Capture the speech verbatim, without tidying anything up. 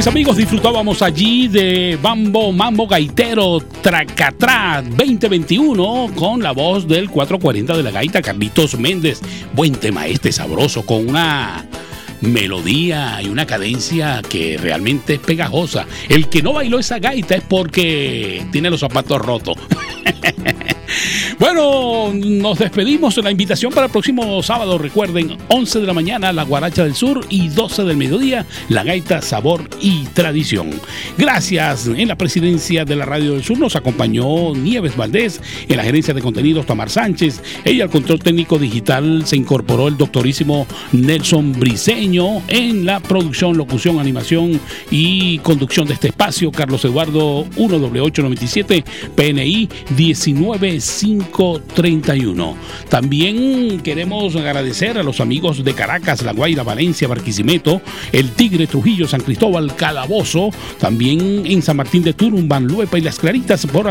Amigos, disfrutábamos allí de Bambo Mambo Gaitero Tracatrá veinte veintiuno con la voz del cuatrocientos cuarenta de la gaita, Carlitos Méndez. Buen tema este, sabroso, con una melodía y una cadencia que realmente es pegajosa. El que no bailó esa gaita es porque tiene los zapatos rotos. Bueno, nos despedimos. La invitación para el próximo sábado, recuerden, once de la mañana la Guaracha del Sur y doce del mediodía la gaita Sabor y Tradición. Gracias. En la presidencia de la Radio del Sur nos acompañó Nieves Valdés, en la gerencia de contenidos Tamar Sánchez, ella al control técnico digital se incorporó el doctorísimo Nelson Briceño, en la producción, locución, animación y conducción de este espacio Carlos Eduardo uno doble ocho noventa y siete, P N I diecinueve cinco treinta y uno. También queremos agradecer a los amigos de Caracas, La Guaira, Valencia, Barquisimeto, El Tigre, Trujillo, San Cristóbal, Calabozo, también en San Martín de Turumban, Luepa y Las Claritas por